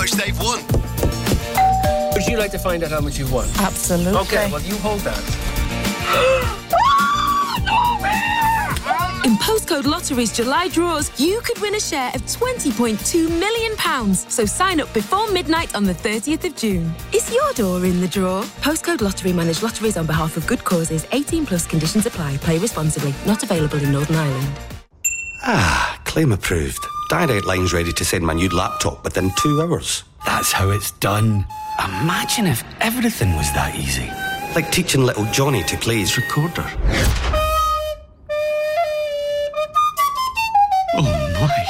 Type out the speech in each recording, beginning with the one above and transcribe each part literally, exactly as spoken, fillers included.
much they've won. Would you like to find out how much you've won? Absolutely. Okay, well, you hold that. In Postcode Lottery's July draws, you could win a share of twenty point two million pounds. So sign up before midnight on the thirtieth of June. Is your door in the draw? Postcode Lottery manage lotteries on behalf of good causes. eighteen plus conditions apply. Play responsibly. Not available in Northern Ireland. Ah, claim approved. Direct Line's ready to send my new laptop within two hours. That's how it's done. Imagine if everything was that easy. Like teaching little Johnny to play his recorder. Oh, my.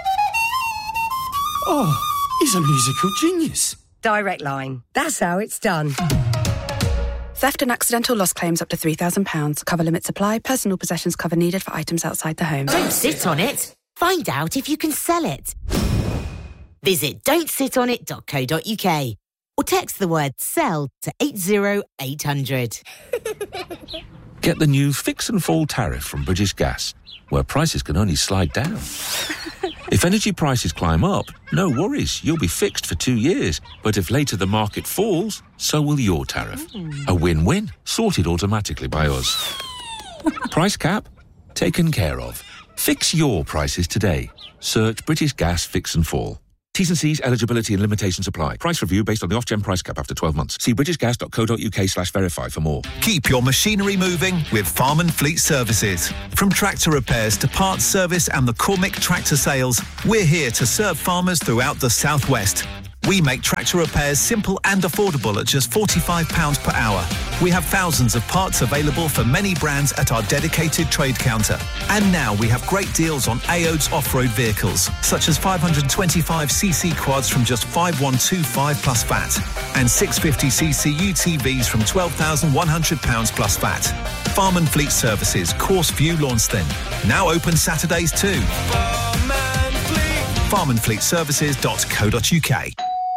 Oh, he's a musical genius. Direct Line. That's how it's done. Theft and accidental loss claims up to three thousand pounds. Cover limits apply. Personal possessions cover needed for items outside the home. Don't sit on it. Find out if you can sell it. Visit don't sit on it dot co dot uk or text the word SELL to eight zero eight hundred. Get the new Fix and Fall tariff from British Gas, where prices can only slide down. If energy prices climb up, no worries, you'll be fixed for two years. But if later the market falls, so will your tariff. Mm. A win-win, sorted automatically by us. Price cap? Taken care of. Fix your prices today. Search British Gas Fix and Fall. T's and C's, eligibility and limitations apply. Price review based on the Ofgem price cap after twelve months. See britishgas dot co dot uk slash verify for more. Keep your machinery moving with Farm and Fleet Services. From tractor repairs to parts service and the Cormick tractor sales, we're here to serve farmers throughout the southwest. We make tractor repairs simple and affordable at just forty-five pounds per hour. We have thousands of parts available for many brands at our dedicated trade counter. And now we have great deals on A O D S off-road vehicles, such as five twenty-five c c quads from just five thousand one hundred twenty-five plus V A T and six hundred fifty c c U T Vs from twelve thousand one hundred pounds plus V A T. Farm and Fleet Services, Course View, Launceston. Now open Saturdays too. Farm and Fleet. farm and fleet services dot co dot uk.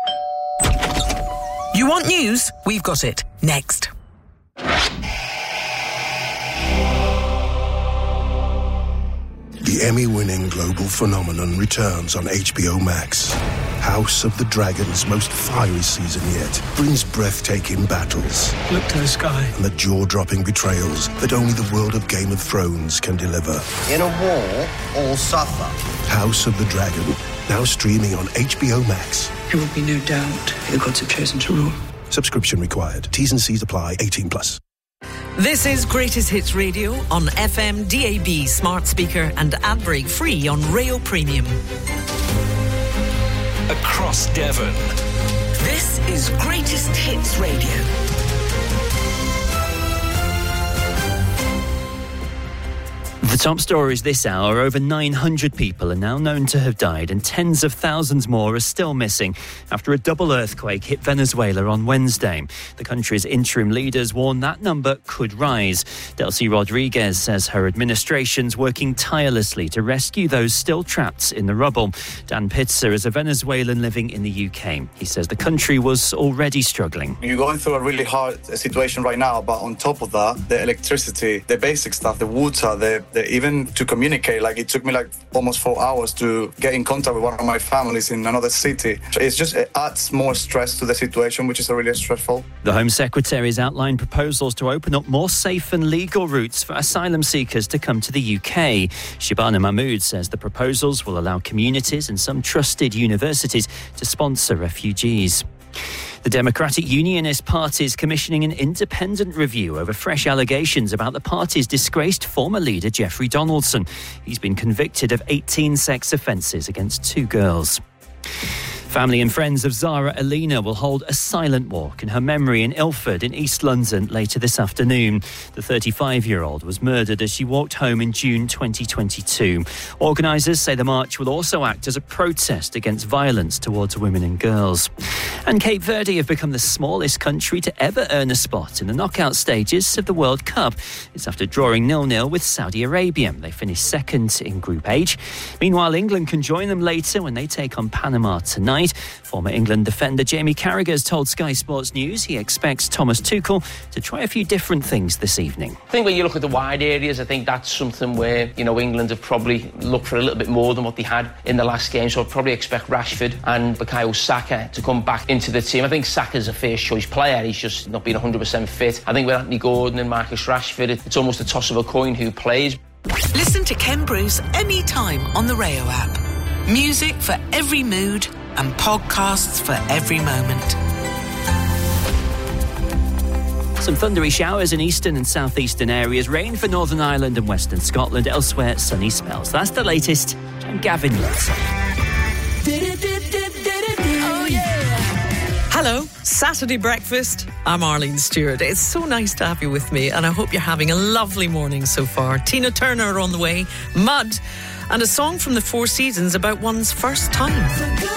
You want news? We've got it. Next. The Emmy-winning global phenomenon returns on H B O Max. House of the Dragon's most fiery season yet brings breathtaking battles. Look to the sky. And the jaw-dropping betrayals that only the world of Game of Thrones can deliver. In a war, all suffer. House of the Dragon, now streaming on H B O Max. There will be no doubt the gods have chosen to rule. Subscription required. T's and C's apply. eighteen plus. This is Greatest Hits Radio on F M, D A B, smart speaker and ad break free on Rail Premium. Across Devon. This is Greatest Hits Radio. The top stories this hour: over nine hundred people are now known to have died and tens of thousands more are still missing after a double earthquake hit Venezuela on Wednesday. The country's interim leaders warn that number could rise. Delcy Rodriguez says her administration's working tirelessly to rescue those still trapped in the rubble. Dan Pitzer is a Venezuelan living in the U K. He says the country was already struggling. You're going through a really hard situation right now, but on top of that, the electricity, the basic stuff, the water, the, the even to communicate, like it took me like almost four hours to get in contact with one of my families in another city. It's just, it adds more stress to the situation, which is really stressful. The Home Secretary's outlined proposals to open up more safe and legal routes for asylum seekers to come to the U K. Shabana Mahmood says the proposals will allow communities and some trusted universities to sponsor refugees. The Democratic Unionist Party is commissioning an independent review over fresh allegations about the party's disgraced former leader, Jeffrey Donaldson. He's been convicted of eighteen sex offences against two girls. Family and friends of Zara Alina will hold a silent walk in her memory in Ilford in East London later this afternoon. The thirty-five-year-old was murdered as she walked home in June twenty twenty-two. Organisers say the march will also act as a protest against violence towards women and girls. And Cape Verde have become the smallest country to ever earn a spot in the knockout stages of the World Cup. It's after drawing nil-nil with Saudi Arabia. They finished second in Group H. Meanwhile, England can join them later when they take on Panama tonight. side. Former England defender Jamie Carragher has told Sky Sports News he expects Thomas Tuchel to try a few different things this evening. I think when you look at the wide areas, I think that's something where, you know, England have probably looked for a little bit more than what they had in the last game. So I'd probably expect Rashford and Bukayo Saka to come back into the team. I think Saka's a first choice player. He's just not been one hundred percent fit. I think with Anthony Gordon and Marcus Rashford, it's almost a toss of a coin who plays. Listen to Ken Bruce anytime on the Rayo app. Music for every mood and podcasts for every moment. Some thundery showers in eastern and southeastern areas, rain for Northern Ireland and Western Scotland. Elsewhere, sunny spells. That's the latest. I'm Gavin Wilson. Oh, yeah. Hello, Saturday breakfast. I'm Arlene Stewart. It's so nice to have you with me, and I hope you're having a lovely morning so far. Tina Turner on the way, Mud, and a song from the Four Seasons about one's first time.